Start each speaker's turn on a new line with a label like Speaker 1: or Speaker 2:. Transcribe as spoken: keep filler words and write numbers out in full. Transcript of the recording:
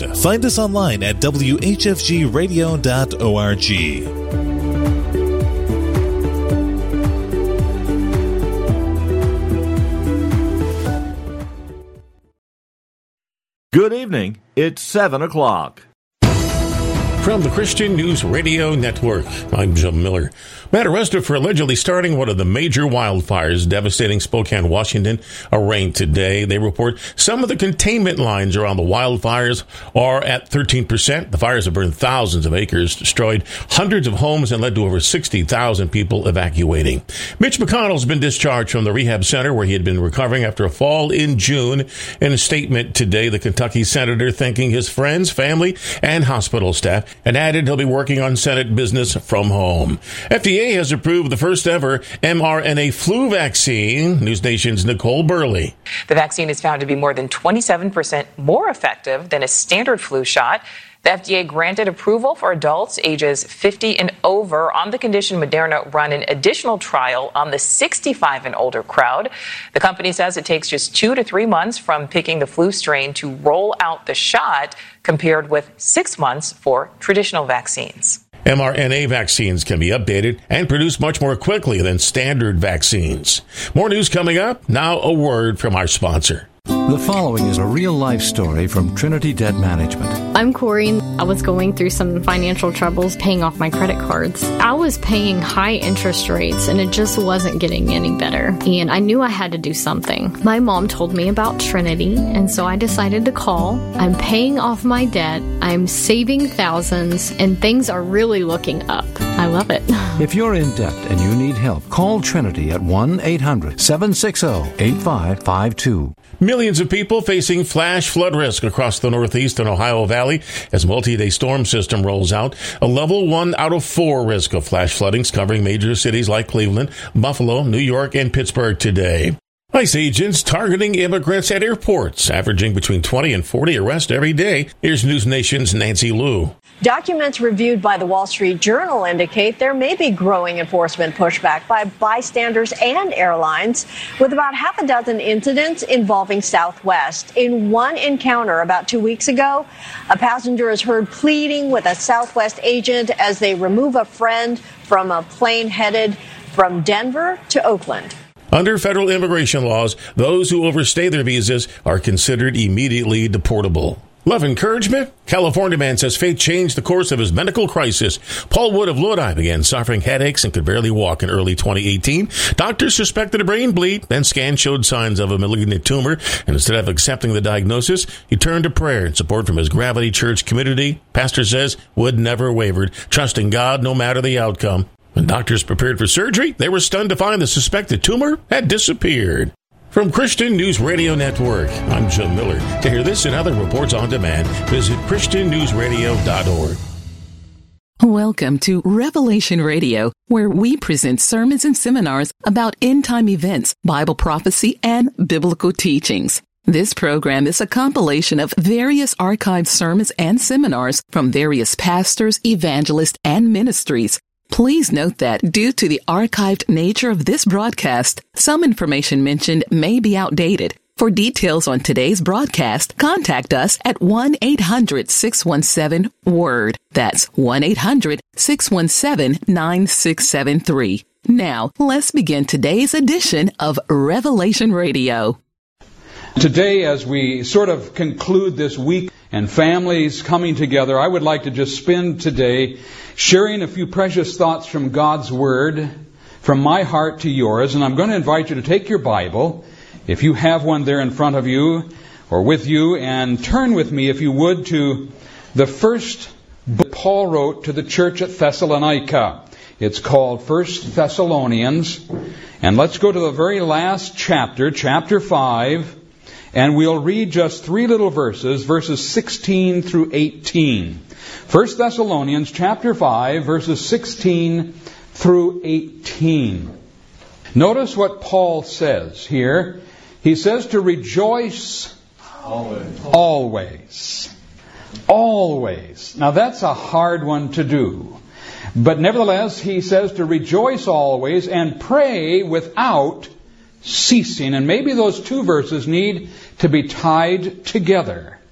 Speaker 1: And find us online at w h f g radio dot org.
Speaker 2: Good evening. It's seven o'clock.
Speaker 3: From the Christian News Radio Network, I'm Jim Miller. Man arrested for allegedly starting one of the major wildfires devastating Spokane, Washington, arraigned today. They report some of the containment lines around the wildfires are at thirteen percent. The fires have burned thousands of acres, destroyed hundreds of homes, and led to over sixty thousand people evacuating. Mitch McConnell's been discharged from the rehab center where he had been recovering after a fall in June. In a statement today, the Kentucky senator thanking his friends, family, and hospital staff, and added he'll be working on Senate business from home. F D A has approved the first ever M R N A flu vaccine. News Nation's Nicole Burley.
Speaker 4: The vaccine is found to be more than twenty-seven percent more effective than a standard flu shot. The F D A granted approval for adults ages fifty and over on the condition Moderna run an additional trial on the sixty-five and older crowd. The company says it takes just two to three months from picking the flu strain to roll out the shot, compared with six months for traditional vaccines.
Speaker 3: M R N A vaccines can be updated and produced much more quickly than standard vaccines. More news coming up. Now a word from our sponsor.
Speaker 5: The following is a real-life story from Trinity Debt Management.
Speaker 6: I'm Corey. I was going through some financial troubles paying off my credit cards. I was paying high interest rates, and it just wasn't getting any better. And I knew I had to do something. My mom told me about Trinity, and so I decided to call. I'm paying off my debt. I'm saving thousands, and things are really looking up. I love it.
Speaker 5: If you're in debt and you need help, call Trinity at one eight hundred seven six zero eight five five two.
Speaker 3: Millions of people facing flash flood risk across the Northeast and Ohio Valley as multi-day storm system rolls out. A level one out of four risk of flash floodings covering major cities like Cleveland, Buffalo, New York, and Pittsburgh today. ICE agents targeting immigrants at airports, averaging between twenty and forty arrests every day. Here's News Nation's Nancy Liu.
Speaker 7: Documents reviewed by the Wall Street Journal indicate there may be growing enforcement pushback by bystanders and airlines, with about half a dozen incidents involving Southwest. In one encounter about two weeks ago, a passenger is heard pleading with a Southwest agent as they remove a friend from a plane headed from Denver to Oakland.
Speaker 3: Under federal immigration laws, those who overstay their visas are considered immediately deportable. Love encouragement? California man says faith changed the course of his medical crisis. Paul Wood of Lodi began suffering headaches and could barely walk in early twenty eighteen. Doctors suspected a brain bleed, then scans showed signs of a malignant tumor. And instead of accepting the diagnosis, he turned to prayer and support from his Gravity Church community. Pastor says Wood never wavered, trusting God no matter the outcome. When doctors prepared for surgery, they were stunned to find the suspected tumor had disappeared. From Christian News Radio Network, I'm Jim Miller. To hear this and other reports on demand, visit christian news radio dot org.
Speaker 8: Welcome to Revelation Radio, where we present sermons and seminars about end-time events, Bible prophecy, and biblical teachings. This program is a compilation of various archived sermons and seminars from various pastors, evangelists, and ministries. Please note that due to the archived nature of this broadcast, some information mentioned may be outdated. For details on today's broadcast, contact us at one eight hundred six one seven WORD. That's one eight hundred six one seven nine six seven three. Now, let's begin today's edition of Revelation Radio.
Speaker 9: Today, as we sort of conclude this week and families coming together, I would like to just spend today sharing a few precious thoughts from God's Word, from my heart to yours. And I'm going to invite you to take your Bible, if you have one there in front of you or with you, and turn with me, if you would, to the first book Paul wrote to the church at Thessalonica. It's called First Thessalonians. And let's go to the very last chapter, chapter five, and we'll read just three little verses, verses sixteen through eighteen. First Thessalonians chapter five, verses sixteen through eighteen. Notice what Paul says here. He says to rejoice always. Always. Always. Now that's a hard one to do. But nevertheless, he says to rejoice always and pray without ceasing. And maybe those two verses need to be tied together.